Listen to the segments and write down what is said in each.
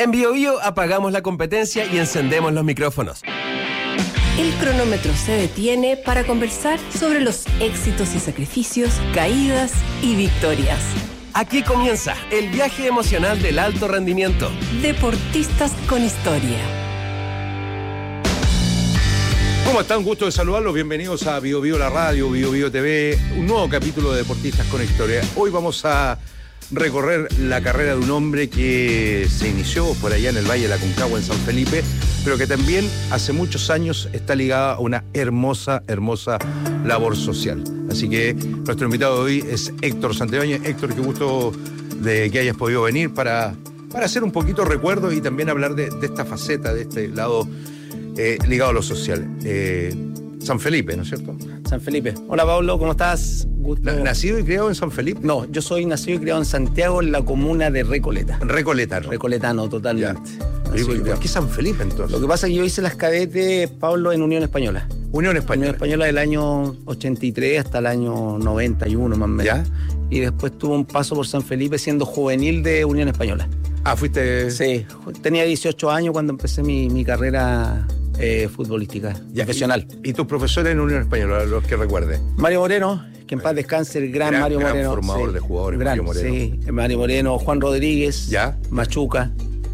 En Bio Bio apagamos la competencia y encendemos los micrófonos. El cronómetro se detiene para conversar sobre los éxitos y sacrificios, caídas y victorias. Aquí comienza el viaje emocional del alto rendimiento. Deportistas con historia. ¿Cómo están? Gusto de saludarlos. Bienvenidos a Bio Bio la Radio, Bio Bio TV, un nuevo capítulo de Deportistas con Historia. Hoy vamos a recorrer la carrera de un hombre que se inició por allá en el Valle de la Aconcagua, en San Felipe, pero que también hace muchos años está ligada a una hermosa labor social. Así que nuestro invitado de hoy es Héctor Santibáñez. Héctor, qué gusto de que hayas podido venir para hacer un poquito recuerdo y también hablar de esta faceta, de este lado ligado a lo social. San Felipe, ¿no es cierto? San Felipe. Hola Pablo, ¿cómo estás? Gusto. ¿Nacido y criado en San Felipe? No, yo soy nacido y criado en Santiago, en la comuna de Recoleta. Recoletano. Recoletano, totalmente. ¿Por qué San Felipe entonces? Lo que pasa es que yo hice las cadetes, Pablo, en Unión Española. Unión Española. Unión Española del año 83 hasta el año 91 más o menos. ¿Ya? Y después tuve un paso por San Felipe siendo juvenil de Unión Española. Ah, fuiste... Sí, tenía 18 años cuando empecé mi carrera futbolística, profesional. ¿Y tus profesores en Unión Española, los que recuerdes? Mario Moreno, que en paz descanse, el gran Mario Moreno. Formador de jugadores, Mario Moreno. Sí, Mario Moreno, Juan Rodríguez, ¿Ya? Machuca,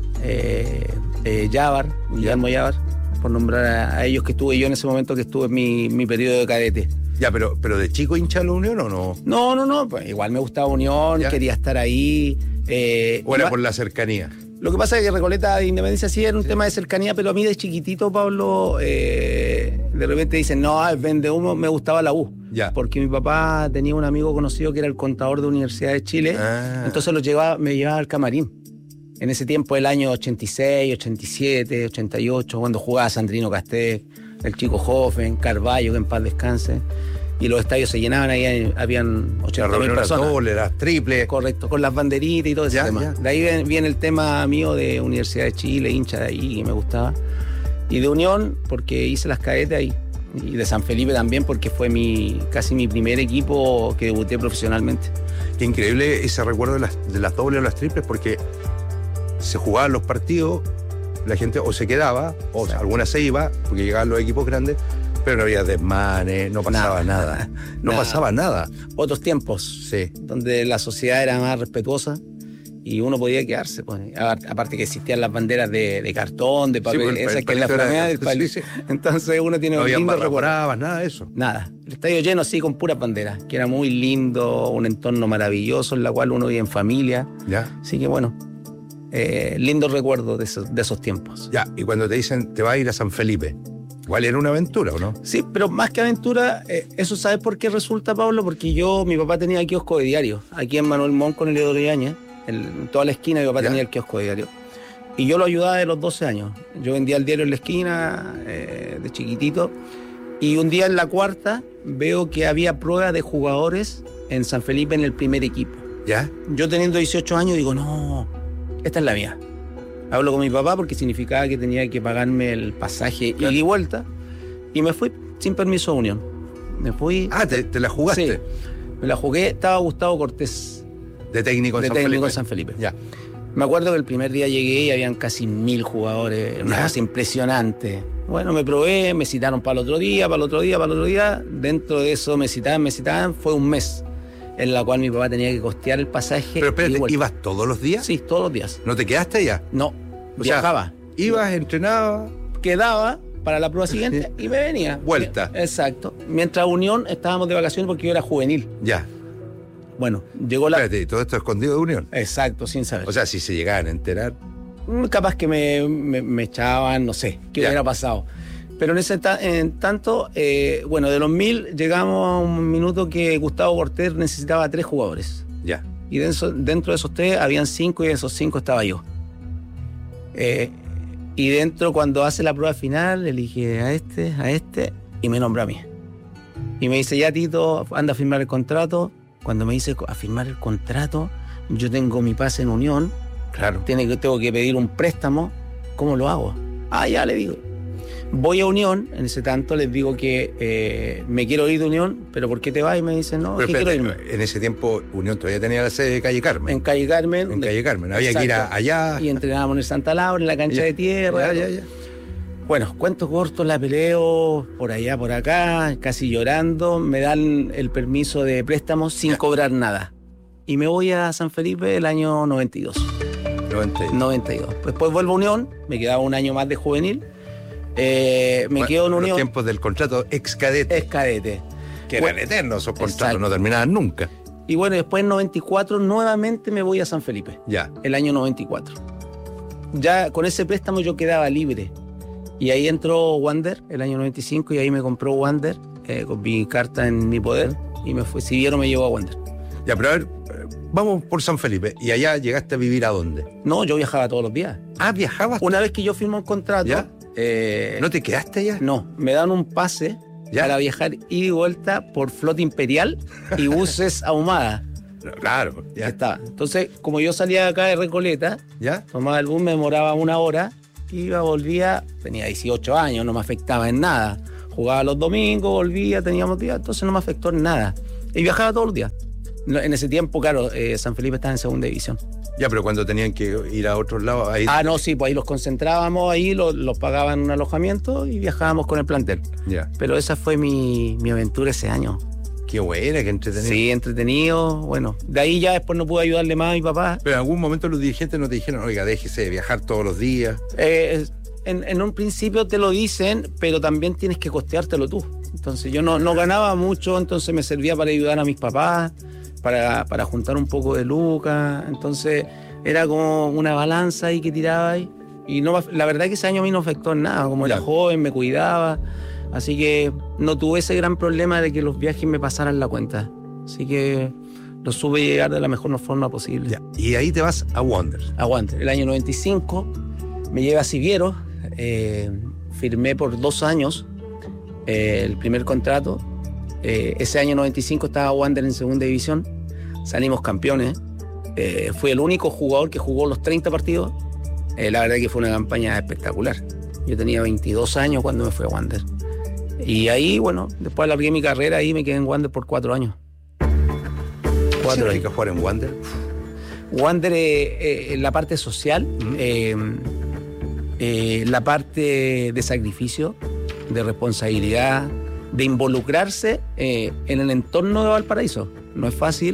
Guillermo Yavar, por nombrar a ellos que estuve yo en ese momento que estuve en mi periodo de cadete. Ya, pero ¿de chico hincha de la Unión o no? No, pues igual me gustaba Unión, ¿Ya? quería estar ahí. ¿O era por la cercanía? Lo que pasa es que Recoleta de Independencia sí era un tema de cercanía, pero a mí de chiquitito, Pablo, de repente dicen, no, vende humo, me gustaba la U. Ya. Porque mi papá tenía un amigo conocido que era el contador de Universidad de Chile, entonces me llevaba al camarín. En ese tiempo, el año 86, 87, 88, cuando jugaba Sandrino Castell, el Chico Hoffen, Carballo, que en paz descanse. Y los estadios se llenaban, ahí habían 80.000 personas. Doble, las triples. Correcto, con las banderitas y todo ese tema. De ahí viene el tema mío de Universidad de Chile, hincha de ahí, que me gustaba. Y de Unión, porque hice las cadetes ahí. Y de San Felipe también, porque fue casi mi primer equipo que debuté profesionalmente. Qué increíble ese recuerdo de las dobles o las triples, porque se jugaban los partidos, la gente o se quedaba, o alguna se iba, porque llegaban los equipos grandes, pero no había desmanes, no pasaba nada. No pasaba nada. Otros tiempos, sí, donde la sociedad era más respetuosa y uno podía quedarse. Pues. Aparte que existían las banderas de cartón, de papel, sí, esas que es la flamea del país. Sí. Entonces uno tiene un lindo recuerdo. Nada de eso. Nada. El estadio lleno así con puras banderas, que era muy lindo, un entorno maravilloso en la cual uno vive en familia. Ya. Así que bueno, lindo recuerdo de esos tiempos. Ya, y cuando te dicen te vas a ir a San Felipe, igual era una aventura, ¿o no? Sí, pero más que aventura, eso ¿sabes por qué resulta, Pablo? Porque mi papá tenía kiosco de diario, aquí en Manuel Montt con el Edo Yañez, en toda la esquina mi papá tenía el kiosco de diario. Y yo lo ayudaba de los 12 años. Yo vendía el diario en la esquina, de chiquitito, y un día en la cuarta veo que había pruebas de jugadores en San Felipe en el primer equipo. ¿Ya? Yo teniendo 18 años digo, no, esta es la mía. Hablo con mi papá porque significaba que tenía que pagarme el pasaje ida y vuelta. Y me fui sin permiso de Unión. Me fui... Ah, ¿te la jugaste? Sí, me la jugué. Estaba Gustavo Cortés. De técnico en San Felipe. Ya. Me acuerdo que el primer día llegué y habían casi 1000 jugadores. Una cosa impresionante. Bueno, me probé, me citaron para el otro día. Dentro de eso me citaban. Fue un mes en la cual mi papá tenía que costear el pasaje. Pero espérate, ¿ibas todos los días? Sí, todos los días. ¿No te quedaste allá? No, viajaba. Ibas, entrenabas... Quedaba para la prueba siguiente y me venía. Vuelta. Exacto. Mientras Unión estábamos de vacaciones porque yo era juvenil. Ya. Bueno, llegó la... Espérate, todo esto escondido de Unión. Exacto, sin saber. O sea, si se llegaban a enterar... Capaz que me echaban, no sé, qué hubiera pasado. Pero en tanto, bueno, de los 1000 llegamos a un minuto que Gustavo Cortés necesitaba 3 jugadores. Ya. Y dentro de esos 3 habían 5 y de esos 5 estaba yo. Y dentro, cuando hace la prueba final, elige a este y me nombra a mí. Y me dice, ya Tito, anda a firmar el contrato. Cuando me dice a firmar el contrato, yo tengo mi pase en Unión. Claro. Tengo que pedir un préstamo. ¿Cómo lo hago? Ah, ya le digo. Voy a Unión, en ese tanto les digo que me quiero ir de Unión, pero ¿por qué te vas? Y me dicen, no, Pero es que quiero espérate, irme. en ese tiempo Unión todavía tenía la sede de Calle Carmen. En Calle Carmen. En Calle Carmen. Había que ir Exacto. allá. Y entrenábamos en el Santa Laura, en la cancha Ya, de tierra. ya. Bueno, cuento corto, la peleo por allá, por acá, casi llorando. Me dan el permiso de préstamo sin cobrar nada. Y me voy a San Felipe el año 92. 92. Después vuelvo a Unión, me quedaba un año más de juvenil. Quedo en Los Unión. tiempos del contrato ex cadete. Es cadete. Que eran eternos esos contratos, Exacto. no terminaban nunca. Y bueno, después en 94 nuevamente me voy a San Felipe. Ya. El año 94. Ya con ese préstamo yo quedaba libre. Y ahí entró Wander el año 95 y ahí me compró Wander con mi carta en mi poder y me fue. Si vieron, me llevó a Wander. Ya, pero a ver, vamos por San Felipe. ¿Y allá llegaste a vivir a dónde? No, yo viajaba todos los días. Ah, viajabas. Una vez que yo firmo un contrato, ¿Ya? ¿No te quedaste allá? no, me dan un pase ¿Ya? para viajar ida y vuelta por Flota Imperial y buses Ahumada. Claro, Ya ya. estaba. Entonces, como yo salía de acá de Recoleta, ¿Ya? tomaba el bus, me demoraba una hora, iba, volvía, tenía 18 años, no me afectaba en nada. Jugaba los domingos, volvía, teníamos días, entonces no me afectó en nada. Y viajaba todos los días. En ese tiempo, claro, San Felipe estaba en segunda división. Ya, pero cuando tenían que ir a otros lados, ahí. Ah, no, sí, pues ahí los concentrábamos, ahí los pagaban en un alojamiento y viajábamos con el plantel. Ya. Pero esa fue mi aventura ese año. Qué buena, qué entretenido. Sí, entretenido, bueno. De ahí ya después no pude ayudarle más a mi papá. Pero en algún momento los dirigentes no te dijeron, oiga, déjese de viajar todos los días. En un principio te lo dicen, pero también tienes que costeártelo tú. Entonces yo no ganaba mucho, entonces me servía para ayudar a mis papás, para juntar un poco de lucas. Entonces era como una balanza ahí que tiraba ahí. Y no, la verdad que ese año a mí no afectó en nada. Como era Ya. joven, me cuidaba. Así que no tuve ese gran problema de que los viajes me pasaran la cuenta. Así que lo supe llegar de la mejor forma posible. Ya. Y ahí te vas a Wanderers. Aguante. El año 95 me lleva a Siviero. Firmé por 2 años el primer contrato. Ese año 95 estaba Wander en segunda división. Salimos campeones. Fui el único jugador que jugó los 30 partidos. La verdad que fue una campaña espectacular. Yo tenía 22 años cuando me fui a Wander. Y ahí, bueno, después alargué mi carrera y me quedé en Wander por 4 años. ¿Cuándo hay que jugar en Wanderers? Wander, la parte social, la parte de sacrificio, de responsabilidad, de involucrarse en el entorno de Valparaíso. No es fácil,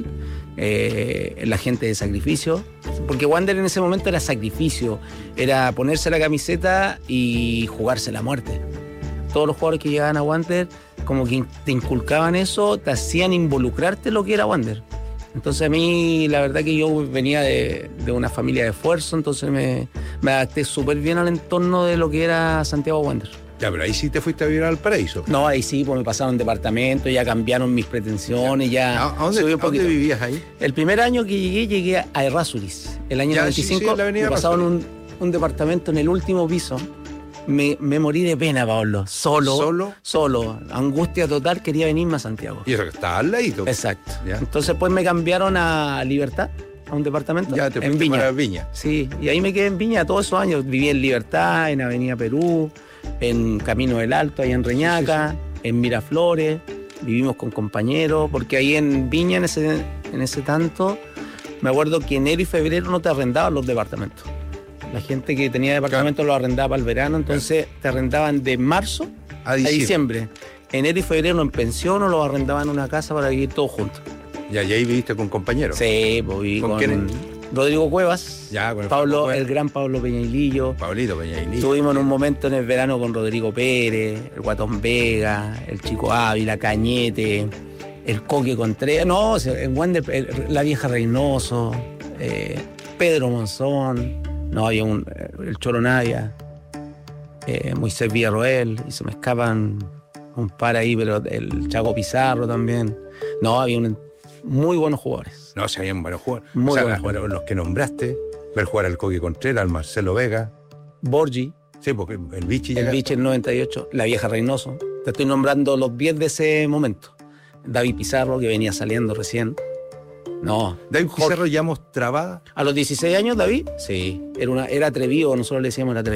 la gente de sacrificio, porque Wander en ese momento era sacrificio, era ponerse la camiseta y jugarse la muerte. Todos los jugadores que llegaban a Wander como que te inculcaban eso, te hacían involucrarte en lo que era Wander. Entonces a mí la verdad que yo venía de una familia de esfuerzo, entonces me adapté súper bien al entorno de lo que era Santiago Wander. Ya, pero ahí sí te fuiste a vivir al paraíso. No, ahí sí, pues me pasaron departamento, ya cambiaron mis pretensiones, ya ¿A dónde, subí un a dónde poquito. vivías ahí? El primer año que llegué a Errázuriz. El año Ya, 95 sí, sí, en la avenida me pasaron Errázuriz. un departamento en el último piso. Me morí de pena, Pablo. Solo. Angustia total, quería venirme a Santiago. Y eso que estaba al ladito. Exacto. Ya. Entonces pues me cambiaron a Libertad, a un departamento Ya te en fuiste Viña. para Viña. Sí, y ahí me quedé en Viña todos esos años. Viví en Libertad, en Avenida Perú, en Camino del Alto, allá en Reñaca, en Miraflores. Vivimos con compañeros, porque ahí en Viña, en ese tanto, me acuerdo que enero y febrero no te arrendaban los departamentos. La gente que tenía departamentos los arrendaba para el verano, entonces te arrendaban de marzo A a diciembre. diciembre. Enero y febrero en pensión o los arrendaban en una casa para vivir todos juntos. Ya, y ahí viviste con compañeros. Sí, pues viví ¿Con con quién? Rodrigo Cuevas, Ya, con el Pablo, Cuevas. el gran Pablo Peñailillo. Pablito Peñailí. Estuvimos en un momento en el verano con Rodrigo Pérez, el Guatón Vega, el Chico Ávila, Cañete, el Coque Contreras. No, o sea, en Wander, la vieja Reynoso, Pedro Monzón, no, había el Choro Navia, Moisés Villarroel, y se me escapan un par ahí, pero el Chaco Pizarro también. No, había muy buenos jugadores. No, se habían buenos jugadores. Muy o sea, buenos jugadores. los que nombraste, ver jugar al Coque Contreras, al Marcelo Vega. Borgi, Sí, porque el Vichy el llega. Biche el 98, la vieja Reynoso. Te estoy nombrando los 10 de ese momento. David Pizarro, que venía saliendo recién. No. David Jorge. Pizarro ya mostraba. A los 16 años, David, sí, era atrevido, nosotros le decíamos el atrevido.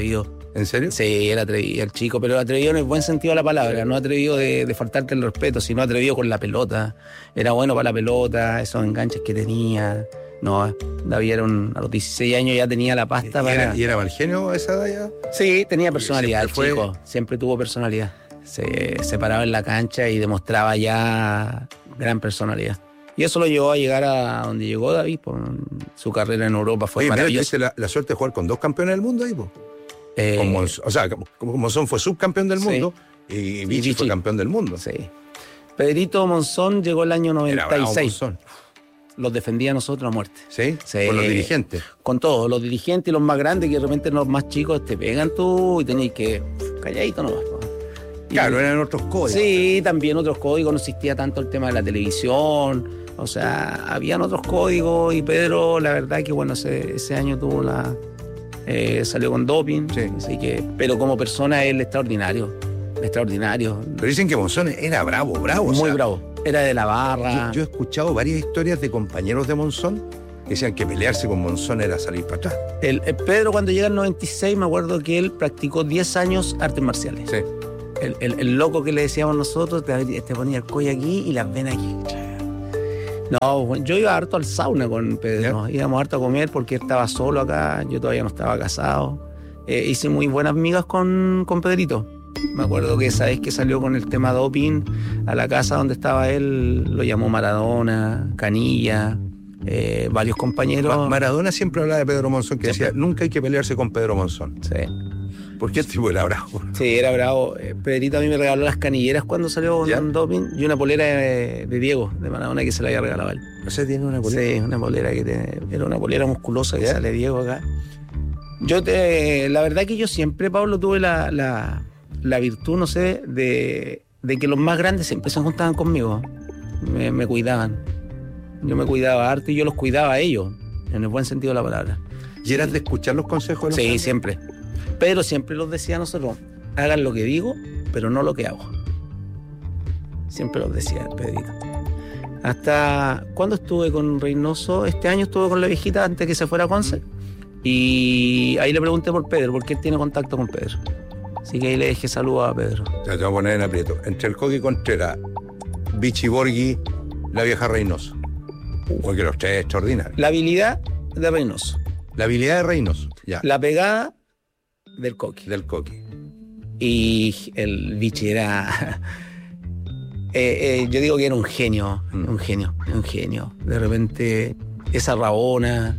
¿En serio? Sí, era atrevido el chico, pero atrevido en el buen sentido de la palabra, no atrevido de faltarte el respeto, sino atrevido con la pelota. Era bueno para la pelota, esos enganches que tenía. No, David a los 16 años ya tenía la pasta para... ¿Y era mal genio a esa edad ya? Sí, tenía personalidad el Siempre chico, siempre tuvo personalidad. Se paraba en la cancha y demostraba ya gran personalidad. Y eso lo llevó a llegar a donde llegó David, por su carrera en Europa fue maravillosa. Tuviste la suerte de jugar con 2 campeones del mundo ahí, po. O sea, como Monzón fue subcampeón del mundo y Vichy fue campeón del mundo. Sí. Pedrito Monzón llegó el año 96. Los defendía a nosotros a muerte. ¿Sí? Con los dirigentes. Con todos, los dirigentes y los más grandes, que de repente los más chicos te pegan tú y tenéis que calladito nomás. Claro, eran otros códigos. Sí, también otros códigos, no existía tanto el tema de la televisión, o sea, habían otros códigos y Pedro, la verdad que bueno, ese año tuvo salió con doping, sí. Así que, pero como persona él extraordinario. Pero dicen que Monzón era bravo. Muy bravo, era de la barra. Yo he escuchado varias historias de compañeros de Monzón que decían que pelearse con Monzón era salir para atrás. El Pedro cuando llega en 96, me acuerdo que él practicó 10 años artes marciales. Sí. El loco que le decíamos nosotros te ponía el cuello aquí y las venas aquí. No, yo iba harto al sauna con Pedro. ¿Ya? Íbamos harto a comer porque él estaba solo acá. Yo todavía no estaba casado. Hice muy buenas amigas con Pedrito. Me acuerdo que esa vez que salió con el tema doping a la casa donde estaba él, lo llamó Maradona, Canilla, varios compañeros. Maradona siempre hablaba de Pedro Monzón, que decía, nunca hay que pelearse con Pedro Monzón. Sí. Porque el tipo era bravo. Sí, era bravo. Pedrito a mí me regaló las canilleras cuando salió con doping y una polera de Diego, de Maradona, que se la había regalado a él. ¿O sea, tiene una polera? Sí, una polera era una polera musculosa que sale Diego acá. La verdad que yo siempre, Pablo, tuve la virtud, no sé, de que los más grandes siempre se juntaban conmigo. Me cuidaban. Yo me cuidaba harto y yo los cuidaba a ellos, en el buen sentido de la palabra. ¿Y eras de escuchar los consejos de los grandes? Sí, siempre. Pero siempre los decía a nosotros, hagan lo que digo, pero no lo que hago. Siempre los decía el Pedrito. Hasta cuando estuve con Reynoso, este año estuve con la viejita antes que se fuera a Conce. Y ahí le pregunté por Pedro, porque él tiene contacto con Pedro. Así que ahí le dejé saludos a Pedro. Ya te voy a poner en aprieto. Entre el Coqui Contreras, Vichy Borghi, la vieja Reynoso. Porque los tres extraordinarios. La habilidad de Reynoso. La habilidad de Reynoso, ya. La pegada del Coqui. Y el Vichy era... yo digo que era un genio. Un genio. De repente, esa rabona...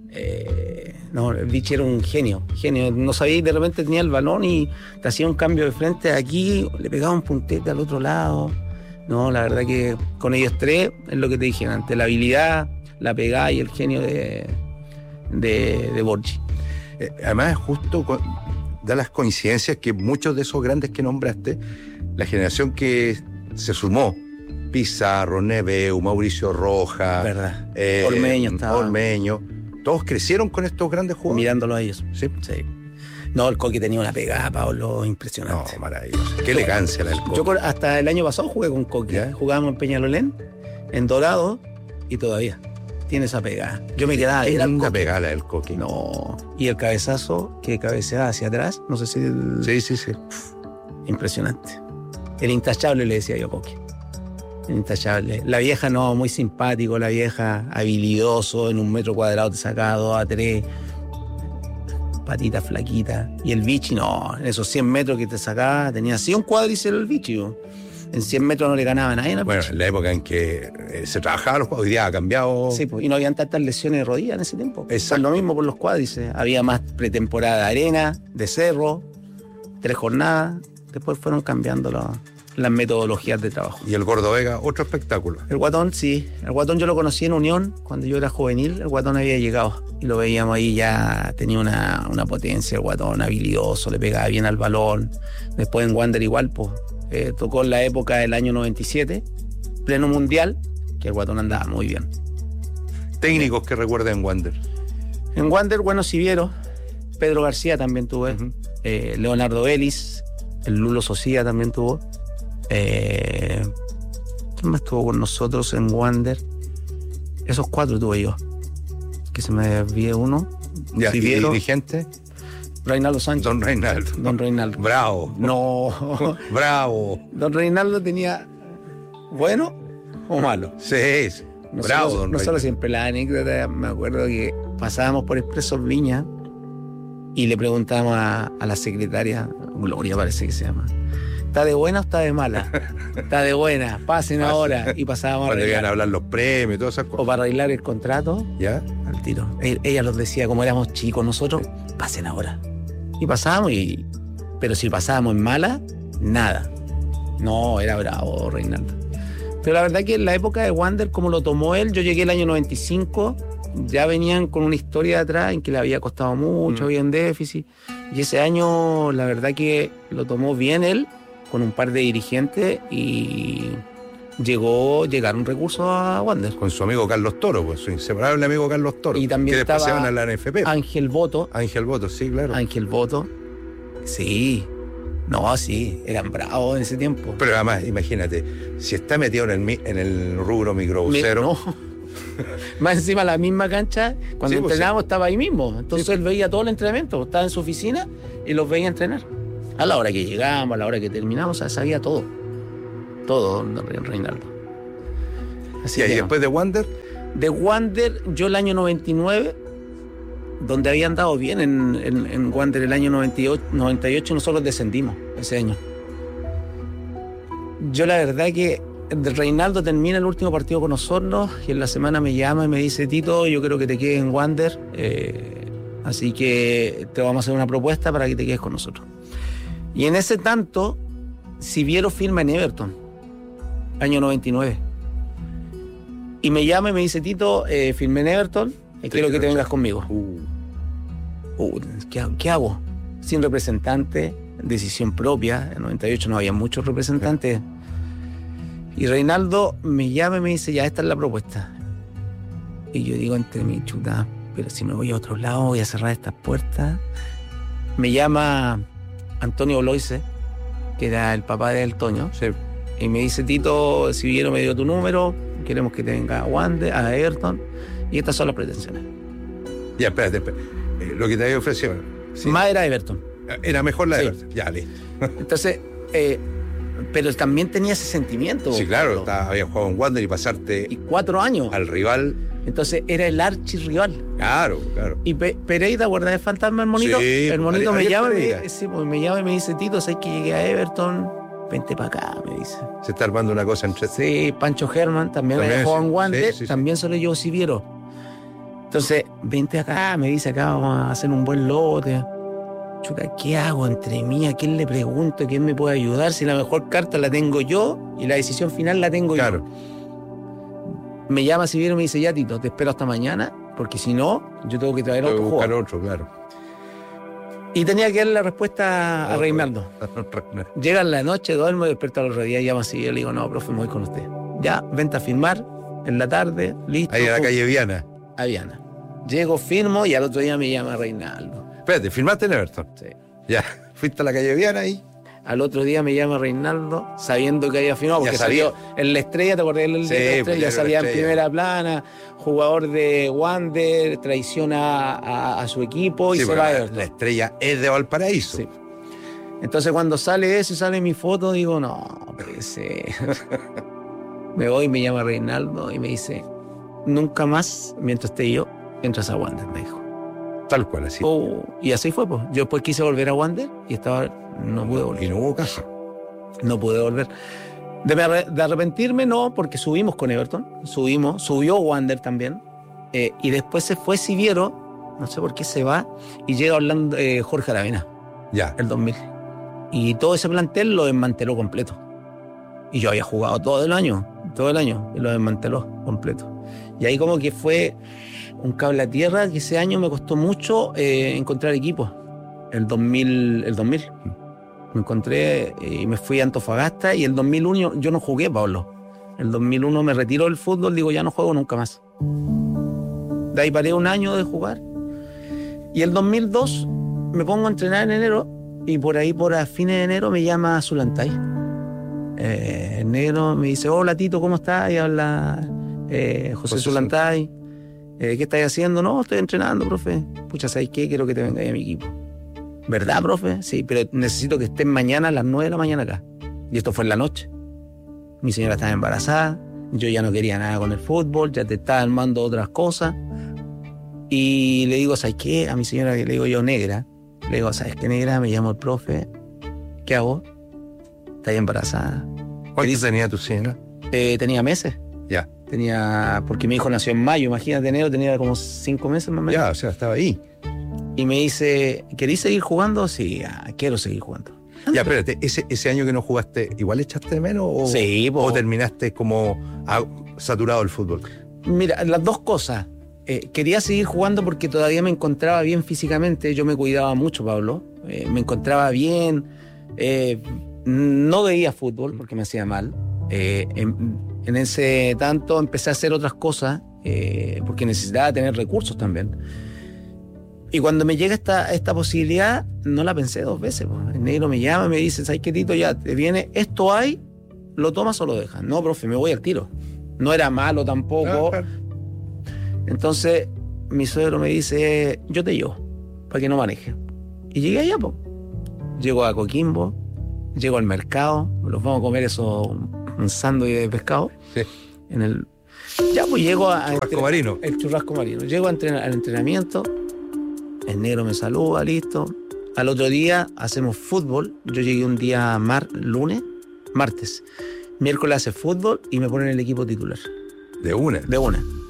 No, el Vichy era un genio. No sabía, de repente tenía el balón y te hacía un cambio de frente aquí, le pegaba un puntete al otro lado. No, la verdad que con ellos tres es lo que te dije antes, la habilidad, la pegada y el genio de Borghi. Además, justo da las coincidencias que muchos de esos grandes que nombraste, la generación que se sumó, Pizarro, Neveu, Mauricio Rojas, ¿verdad? Ormeño, todos crecieron con estos grandes jugadores. Mirándolo a ellos. Sí. No, el Coqui tenía una pegada, Pablo, impresionante. No, maravilloso. Qué elegancia la del Coqui. Yo hasta el año pasado jugué con Coqui. Jugábamos en Peñalolén, en Dorado, y todavía tiene esa pegada. Yo me quedaba... Era una pegada la del Coqui. No. Y el cabezazo que cabeceaba hacia atrás, no sé si... Sí. Impresionante. El intachable le decía yo a Coqui. El intachable. La vieja no, muy simpático, la vieja habilidoso, en 1 metro cuadrado te sacaba 2 a 3, patita flaquita. Y el Vichy no, en esos 100 metros que te sacaba, tenía así un cuádriceps el Vichy. En 100 metros no le ganaba a nadie. Bueno, en la época en que se trabajaba los cuádriceps, hoy día ha cambiado. Sí, pues, y no habían tantas lesiones de rodilla en ese tiempo. Exacto. Lo mismo por los cuádriceps. Había más pretemporada de arena, de cerro, 3 jornadas. Después fueron cambiando las metodologías de trabajo. Y el Gordo Vega, otro espectáculo. El Guatón, sí. El Guatón yo lo conocí en Unión, cuando yo era juvenil, el Guatón había llegado. Y lo veíamos ahí, ya tenía una potencia, el Guatón, habilidoso, le pegaba bien al balón. Después en Wander igual, pues, tocó en la época del año 97, pleno mundial, que el Guatón andaba muy bien. Técnicos que recuerden en Wander. En Wander, bueno, Siviero, Pedro García también tuve, Leonardo Vélez, el Lulo Socia también tuvo. ¿Quién más estuvo con nosotros en Wander? Esos 4 tuve yo. Que se me olvide uno. Ya, ¿y dirigente? Reinaldo Sánchez. Don Reinaldo. Don Reinaldo. Bravo. No. Bravo. Don Reinaldo tenía bueno o malo. Sí. Bravo, don Reinaldo. Nosotros siempre la anécdota, me acuerdo que pasábamos por Expresos Viña y le preguntábamos a la secretaria, Gloria parece que se llama, ¿está de buena o está de mala? Está de buena, pasen ahora. Y pasábamos cuando a iban a hablar los premios y todas esas cosas. o para arreglar el contrato, ¿Ya? al tiro. Ella nos decía, como éramos chicos nosotros, pasen ahora. Y pasábamos, pero si pasábamos en mala, nada. No, era bravo Reinaldo. Pero la verdad que en la época de Wander, como lo tomó él, yo llegué el año 95, ya venían con una historia de atrás en que le había costado mucho, había un déficit. Y ese año, la verdad que lo tomó bien él, con un par de dirigentes, y llegaron recursos a Wander. Con su amigo Carlos Toro, pues su inseparable amigo Carlos Toro. Y también que después se estaba van a la NFP. Ángel Boto. Ángel Boto, sí, claro. Ángel Boto. Sí. No, sí, eran bravos en ese tiempo. Pero además, imagínate, si está metido en el rubro microbusero. No. Más encima la misma cancha, cuando Sí, pues, entrenábamos estaba ahí mismo. Entonces él veía todo el entrenamiento, estaba en su oficina y los veía entrenar. A la hora que llegábamos, a la hora que terminamos, o sea, sabía todo. Todo, don Reinaldo. Así Y que, después de Wander, de Wander, yo el año 99, donde había andado bien en Wander el año 98, nosotros descendimos ese año. Yo la verdad que Reinaldo termina el último partido con nosotros y en la semana me llama y me dice, Tito, yo creo que te quedes en Wander, así que te vamos a hacer una propuesta para que te quedes con nosotros. Y en ese tanto, Siviero firma en Everton, año 99. Y me llama y me dice, Tito, firmé en Everton, quiero que te vengas conmigo. ¿Qué hago? Sin representante, decisión propia. En 98 no había muchos representantes. Y Reinaldo me llama y me dice, ya, esta es la propuesta. Y yo digo entre mí, chuta, pero si me voy a otro lado, voy a cerrar estas puertas. Me llama Antonio Loise, que era el papá de El Toño, sí. y me dice, Tito, Siviero me dio tu número, queremos que te venga a Wander, a Everton, y estas son las pretensiones. Ya, espérate. Lo que te había ofrecido. Sí. Más era Everton. Era mejor la de Sí. Everton. Ya, listo. Entonces, pero también tenía ese sentimiento. Sí, claro, Pablo. había jugado en Wander y pasarte Y 4 años. al rival. Entonces era el archirrival. Claro, claro. Y Pereira, ¿guarda de fantasma el monito? Sí, El monito Ariel me llama, Pereira. me llama y me dice, Tito, ¿sabes que llegué a Everton? Vente para acá, me dice. Se está armando una cosa entre... Sí, Pancho Germán también había También, jugado sí. en Wander, Sí, sí, sí. también se lo llevó Siviero. Entonces, vente acá, me dice, acá vamos a hacer un buen lote. Chuta, ¿qué hago entre mí? ¿A quién le pregunto? ¿Quién me puede ayudar? Si la mejor carta la tengo yo y la decisión final la tengo Claro. yo. Me llama Siviero y me dice, ya, Tito, te espero hasta mañana, porque si no, yo tengo que traer Tengo otro que buscar jugador. otro, claro. Y tenía que darle la respuesta a Reinaldo. Llega en la noche, duermo, despierto al otro día, llama a Siviero y le digo, no, profe, me voy con usted. Ya, vente a firmar en la tarde, listo. Ahí en la pum, calle Viana. a Viana. Llego, firmo y al otro día me llama Reinaldo. Espérate, ¿firmaste en Everton? Sí. Ya, fuiste a la calle Viana y... Al otro día me llama Reinaldo, sabiendo que había firmado, Ya porque sabía. salió en La Estrella, ¿te acordás de La Sí, Estrella? pues, Ya ya salía La en Estrella. primera plana, jugador de Wander, traiciona a su equipo y Sí, se pero va a la Everton. Estrella es de Valparaíso. Sí. Entonces cuando sale eso y sale mi foto, digo, no, puede ser. Me voy y me llama Reinaldo y me dice, nunca más, mientras esté yo, entras a Wander, me dijo. Tal cual, así. Y así fue, pues. Yo después quise volver a Wander y no pude volver. Y no hubo caso. No pude volver. De arrepentirme, no, porque subimos con Everton. Subió Wander también. Y después se fue Siviero, no sé por qué se va, y llega Orlando, Jorge Aravena, Ya. el 2000. Y todo ese plantel lo desmanteló completo. Y yo había jugado todo el año, y lo desmanteló completo. Y ahí como que fue un cable a tierra, que ese año me costó mucho encontrar equipos. El 2000. Me encontré y me fui a Antofagasta, y el 2001 yo no jugué, Pablo. El 2001 me retiró del fútbol, digo, ya no juego nunca más. De ahí paré un año de jugar. Y el 2002 me pongo a entrenar en enero, y por ahí, por a fines de enero, me llama Zulantay. En negro me dice, hola Tito, ¿cómo estás? Y habla José Zulantay. ¿Qué estás haciendo? No, estoy entrenando, profe. Pucha, ¿sabes qué? Quiero que te vengas a mi equipo. ¿Verdad, profe? Sí, pero necesito que estén mañana a las 9 de la mañana acá. Y esto fue en la noche. Mi señora estaba embarazada, yo ya no quería nada con el fútbol, ya te estaba armando otras cosas. Y le digo, ¿sabes qué? A mi señora, le digo yo, negra. Le digo, ¿sabes qué, negra? Me llamo el profe. ¿Qué hago? Está embarazada. ¿Cuántos tenía tu señora? Tenía meses. Ya. Porque mi hijo nació en mayo, imagínate, enero, tenía como 5 meses más o menos. Ya, o sea, estaba ahí. Y me dice, ¿querés seguir jugando? Sí, quiero seguir jugando. Ya, espérate, ese año que no jugaste, ¿igual echaste de menos o, sí, o terminaste como saturado del fútbol? Mira, las dos cosas. Quería seguir jugando porque todavía me encontraba bien físicamente. Yo me cuidaba mucho, Pablo. Me encontraba bien. No veía fútbol porque me hacía mal. En ese tanto empecé a hacer otras cosas porque necesitaba tener recursos también. Y cuando me llega esta posibilidad, no la pensé 2 veces. El negro me llama y me dice, ¿sabes qué, Tito? Ya te viene, esto hay, ¿lo tomas o lo dejas? No, profe, me voy al tiro. No era malo tampoco. Claro. Entonces, mi suegro me dice, yo te llevo, para que no maneje. Y llegué allá, pues. Llego a Coquimbo, llego al mercado, los vamos a comer un sándwich de pescado. Sí. Ya, pues llego churrasco marino. El churrasco marino. Llego al entrenamiento, el negro me saluda, listo. Al otro día hacemos fútbol. Yo llegué un día martes. Miércoles hace fútbol y me ponen el equipo titular. De una. De una.